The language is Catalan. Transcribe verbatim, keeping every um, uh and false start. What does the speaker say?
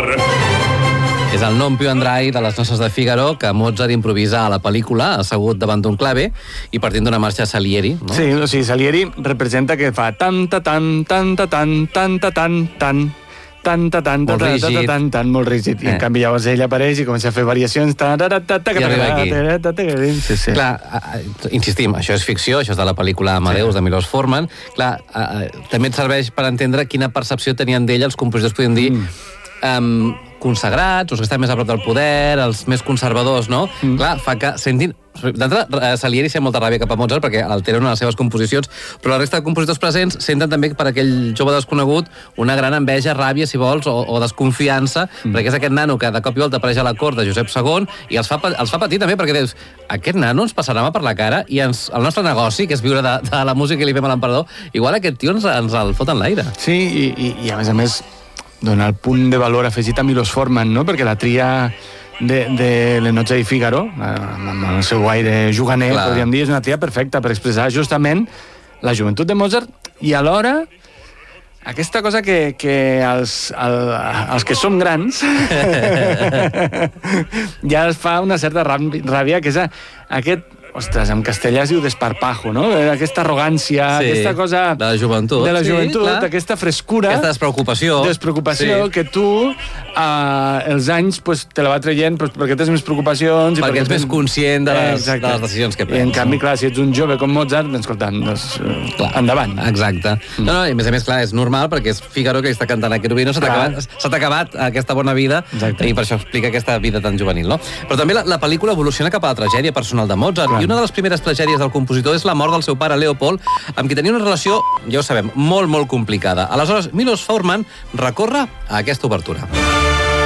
amor. És el non più andrai de les noces de Figaro que Mozart improvisa a la pel·lícula, assegut davant d'un clave i partint d'una marxa Salieri. No? Sí, o sigui, Salieri representa que fa tan-ta tan, tan-ta tan, tan-ta tan, tan, tan-ta tan, molt rígid. tan, tan, molt rígid. I en canvi llavors ell apareix i comença a fer variacions. I arriba aquí. Sí, sí. Clar, insistim, això és ficció, això és de la pel·lícula Amadeus de Milos Forman. Clar, també et serveix per entendre quina percepció tenien d'ell els compositors, podem dir, um, consagrats, els que estan més a prop del poder, els més conservadors, no? Mm. Clar, fa que sentin... D'entrada, Salieri sent molta ràbia cap a Mozart perquè altera una de les seves composicions, però la resta de compositors presents senten també per aquell jove desconegut una gran enveja, ràbia, si vols, o, o desconfiança, mm. perquè és aquest nano que de cop i volta apareix a la cort de Josep segon i els fa, els fa patir també, perquè dius, aquest nano ens passarà per la cara i ens, el nostre negoci, que és viure de, de la música i li fem a l'emperador, igual aquest tio ens, ens el fot en l'aire. Sí, i, i, i a més a més dona el punt de valor afegit a Milos Forman, no? Perquè la tria de, de Le Nozze di Figaro, amb el seu aire juganer, clar, podríem dir, és una tria perfecta per expressar justament la joventut de Mozart i alhora aquesta cosa que, que els, el, els que som grans ja els fa una certa ràbia, que és aquest... Ostres, en castellà es diu desparpajo, no? Aquesta arrogància, sí, aquesta cosa... De la joventut. De la joventut, sí, aquesta frescura... Aquesta despreocupació. Despreocupació, sí, que tu, eh, els anys, pues, te la va traient pues, perquè tens més preocupacions... I perquè, perquè ets més conscient de les, de les decisions que prens. I en canvi, clar, si ets un jove com Mozart, doncs, escolta, doncs, clar, endavant. Exacte. Mm. No, no, i a més a més, clar, és normal, perquè és Figaro que està cantant a Cherubino, s'ha acabat, acabat aquesta bona vida, exacte, i per això explica aquesta vida tan juvenil, no? Però també la, la pel·lícula evoluciona cap a la tragèdia personal de Mozart, clar, i una de les primeres tragèdies del compositor és la mort del seu pare Leopold, amb qui tenia una relació, ja ho sabem, molt, molt complicada. Aleshores, Milos Forman recorre a aquesta obertura.